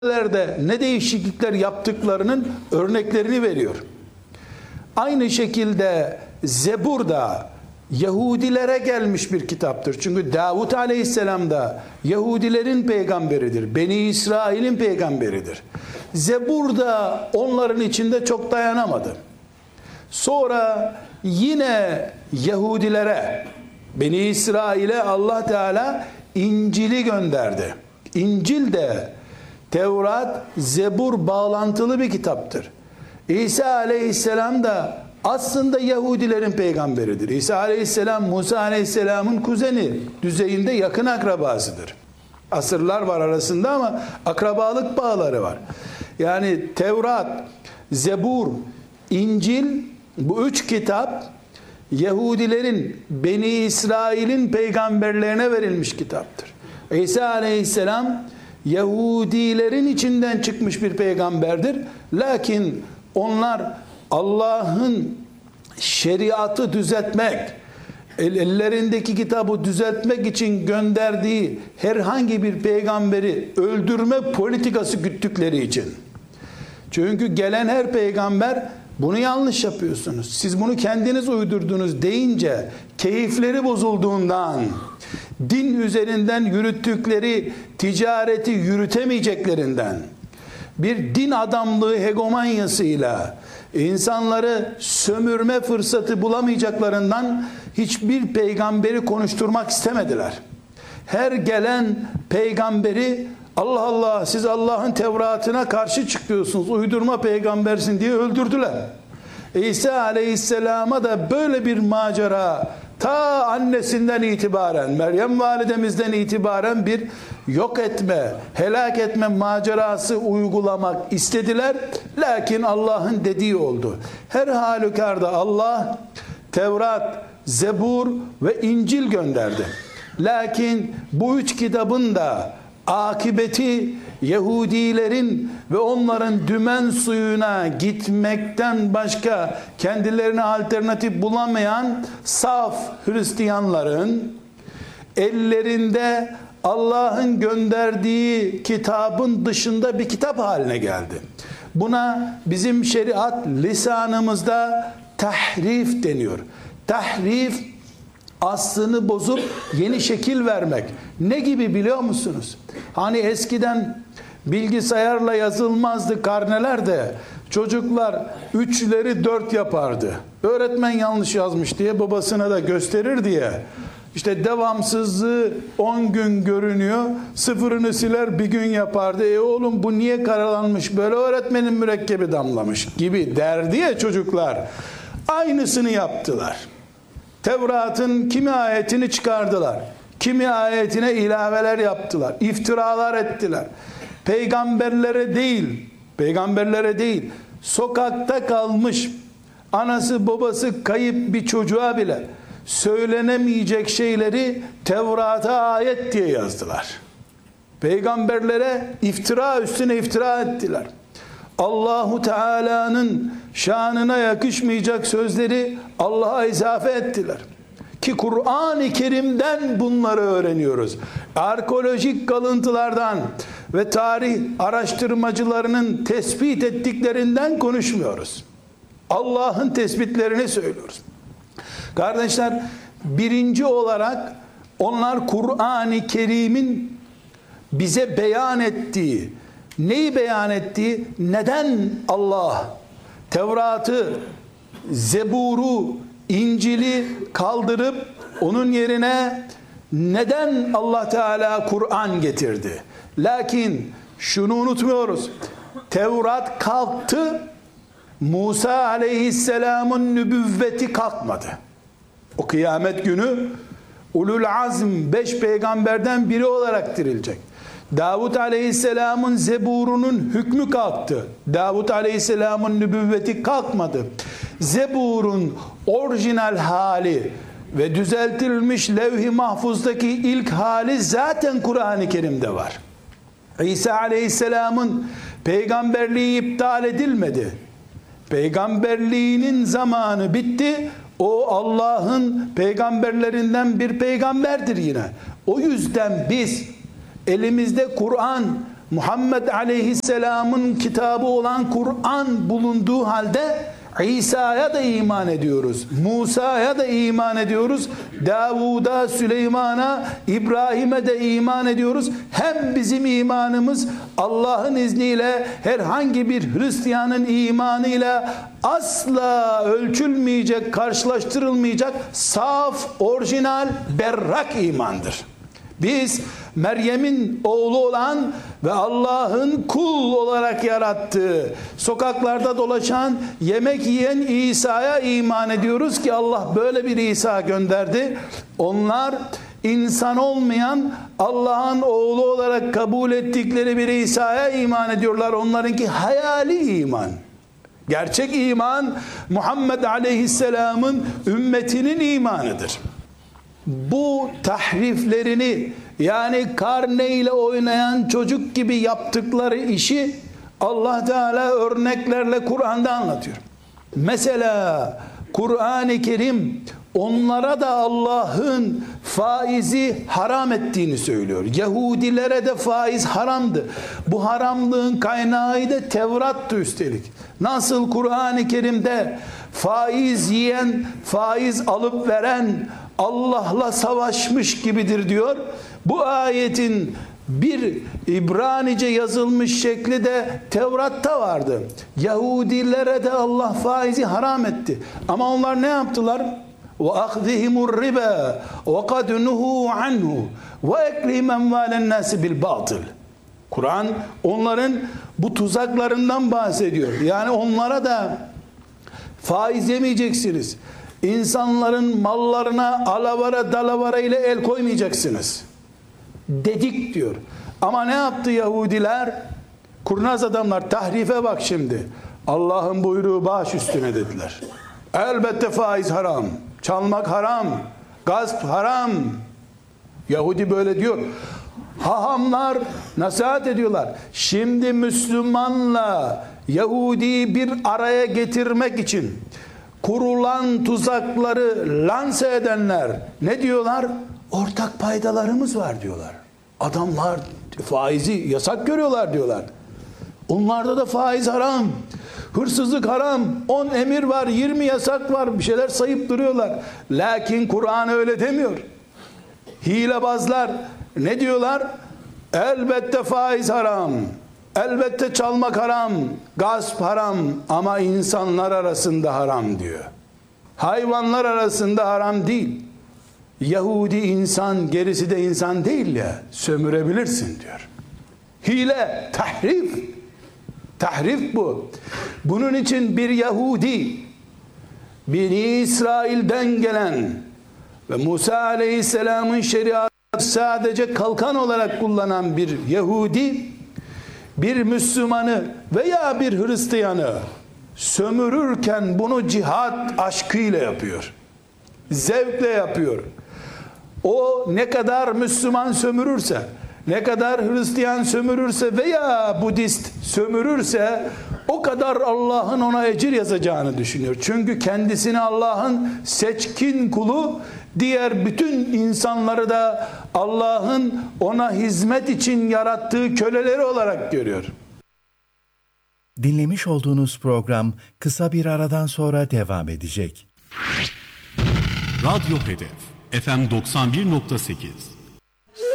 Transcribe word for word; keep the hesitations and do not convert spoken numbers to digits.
de ne değişiklikler yaptıklarının örneklerini veriyor. Aynı şekilde Zebur da Yahudilere gelmiş bir kitaptır. Çünkü Davud Aleyhisselam da Yahudilerin peygamberidir. Beni İsrail'in peygamberidir. Zebur da onların içinde çok dayanamadı. Sonra yine Yahudilere, Beni İsrail'e Allah Teala İncil'i gönderdi. İncil de Tevrat, Zebur bağlantılı bir kitaptır. İsa Aleyhisselam da aslında Yahudilerin peygamberidir. İsa Aleyhisselam, Musa Aleyhisselam'ın kuzeni, düzeyinde yakın akrabasıdır. Asırlar var arasında ama akrabalık bağları var. Yani Tevrat, Zebur, İncil, bu üç kitap Yahudilerin, Beni İsrail'in peygamberlerine verilmiş kitaptır. İsa Aleyhisselam Yahudilerin içinden çıkmış bir peygamberdir. Lakin onlar Allah'ın şeriatı düzeltmek, ellerindeki kitabı düzeltmek için gönderdiği herhangi bir peygamberi öldürme politikası güttükleri için. Çünkü gelen her peygamber bunu yanlış yapıyorsunuz, siz bunu kendiniz uydurdunuz deyince keyifleri bozulduğundan, din üzerinden yürüttükleri ticareti yürütemeyeceklerinden, bir din adamlığı hegemonyasıyla insanları sömürme fırsatı bulamayacaklarından hiçbir peygamberi konuşturmak istemediler. Her gelen peygamberi Allah Allah, siz Allah'ın Tevrat'ına karşı çıkıyorsunuz, uydurma peygambersin diye öldürdüler. İsa Aleyhisselam'a da böyle bir macera ta annesinden itibaren, Meryem validemizden itibaren bir yok etme, helak etme macerası uygulamak istediler. Lakin Allah'ın dediği oldu. Her halükarda Allah Tevrat, Zebur ve İncil gönderdi. Lakin bu üç kitabın da akıbeti Yahudilerin ve onların dümen suyuna gitmekten başka kendilerine alternatif bulamayan saf Hristiyanların ellerinde Allah'ın gönderdiği kitabın dışında bir kitap haline geldi. Buna bizim şeriat lisanımızda tahrif deniyor. Tahrif, aslını bozup yeni şekil vermek. Ne gibi biliyor musunuz? Hani eskiden bilgisayarla yazılmazdı karneler de çocuklar üçleri dört yapardı. Öğretmen yanlış yazmış diye babasına da gösterir diye. İşte devamsızlığı on gün görünüyor, sıfırını siler bir gün yapardı. E oğlum bu niye karalanmış, böyle öğretmenin mürekkebi damlamış gibi derdi ya çocuklar. Aynısını yaptılar. Tevrat'ın kimi ayetini çıkardılar. Kimi ayetine ilaveler yaptılar. İftiralar ettiler. Peygamberlere değil, peygamberlere değil, sokakta kalmış, anası babası kayıp bir çocuğa bile söylenemeyecek şeyleri Tevrat'a ayet diye yazdılar. Peygamberlere iftira üstüne iftira ettiler. Allahu Teala'nın şanına yakışmayacak sözleri Allah'a izafe ettiler. Ki Kur'an-ı Kerim'den bunları öğreniyoruz. Arkeolojik kalıntılardan ve tarih araştırmacılarının tespit ettiklerinden konuşmuyoruz. Allah'ın tespitlerini söylüyoruz. Kardeşler, birinci olarak onlar Kur'an-ı Kerim'in bize beyan ettiği, neyi beyan ettiği, neden Allah Tevrat'ı, Zebur'u, İncil'i kaldırıp onun yerine neden Allah Teala Kur'an getirdi? Lakin şunu unutmuyoruz. Tevrat kalktı, Musa Aleyhisselam'ın nübüvveti kalkmadı. O kıyamet günü ulul azm beş peygamberden biri olarak dirilecek. Davud Aleyhisselam'ın Zebur'unun hükmü kalktı. Davud Aleyhisselam'ın nübüvveti kalkmadı. Zebur'un orijinal hali ve düzeltilmiş levh-i mahfuzdaki ilk hali zaten Kur'an-ı Kerim'de var. İsa Aleyhisselam'ın peygamberliği iptal edilmedi. Peygamberliğinin zamanı bitti. O Allah'ın peygamberlerinden bir peygamberdir yine. O yüzden biz elimizde Kur'an Muhammed Aleyhisselam'ın kitabı olan Kur'an bulunduğu halde İsa'ya da iman ediyoruz. Musa'ya da iman ediyoruz. Davud'a, Süleyman'a, İbrahim'e de iman ediyoruz. Hem bizim imanımız Allah'ın izniyle herhangi bir Hristiyanın imanıyla asla ölçülmeyecek, karşılaştırılmayacak saf, orijinal, berrak imandır. Biz Meryem'in oğlu olan ve Allah'ın kul olarak yarattığı, sokaklarda dolaşan, yemek yiyen İsa'ya iman ediyoruz ki Allah böyle bir İsa gönderdi. Onlar insan olmayan Allah'ın oğlu olarak kabul ettikleri bir İsa'ya iman ediyorlar. Onlarınki hayali iman. Gerçek iman Muhammed Aleyhisselam'ın ümmetinin imanıdır. Bu tahriflerini, yani karneyle oynayan çocuk gibi yaptıkları işi Allah Teala örneklerle Kur'an'da anlatıyor. Mesela Kur'an-ı Kerim onlara da Allah'ın faizi haram ettiğini söylüyor. Yahudilere de faiz haramdı. Bu haramlığın kaynağı da Tevrat'tı üstelik. Nasıl Kur'an-ı Kerim'de faiz yiyen, faiz alıp veren Allah'la savaşmış gibidir diyor. Bu ayetin bir İbranice yazılmış şekli de Tevrat'ta vardı. Yahudilere de Allah faizi haram etti. Ama onlar ne yaptılar? وَاَخْذِهِمُ الرِّبَا وَقَدْ نُهُوا عَنْهُ وَاَكْلِهِمْ اَمْوَالَ النَّاسِ بِالْبَاطِلِ. Kur'an onların bu tuzaklarından bahsediyor. Yani onlara da faiz yemeyeceksiniz. İnsanların mallarına alavara dalavara ile el koymayacaksınız dedik diyor. Ama ne yaptı Yahudiler? Kurnaz adamlar, tahrife bak şimdi. Allah'ın buyruğu baş üstüne dediler. Elbette faiz haram, çalmak haram, gasp haram. Yahudi böyle diyor. Hahamlar nasihat ediyorlar. Şimdi Müslümanla Yahudi'yi bir araya getirmek için kurulan tuzakları lanse edenler ne diyorlar? Ortak paydalarımız var diyorlar. Adamlar faizi yasak görüyorlar diyorlar. Onlarda da faiz haram, hırsızlık haram, on emir var, yirmi yasak var, bir şeyler sayıp duruyorlar. Lakin Kur'an öyle demiyor. Hilebazlar ne diyorlar? Elbette faiz haram, elbette çalmak haram, gasp haram, ama insanlar arasında haram diyor. Hayvanlar arasında haram değil. Yahudi insan, gerisi de insan değil ya, sömürebilirsin diyor. Hile, tahrif. Tahrif bu. Bunun için bir Yahudi, Beni İsrail'den gelen ve Musa Aleyhisselam'ın şeriatı sadece kalkan olarak kullanan bir Yahudi, bir Müslümanı veya bir Hristiyanı sömürürken bunu cihat aşkıyla yapıyor. Zevkle yapıyor. O ne kadar Müslüman sömürürse, ne kadar Hristiyan sömürürse veya Budist sömürürse o kadar Allah'ın ona ecir yazacağını düşünüyor. Çünkü kendisini Allah'ın seçkin kulu, diğer bütün insanları da Allah'ın ona hizmet için yarattığı köleleri olarak görüyor. Dinlemiş olduğunuz program kısa bir aradan sonra devam edecek. Radyo Hedef F M doksan bir nokta sekiz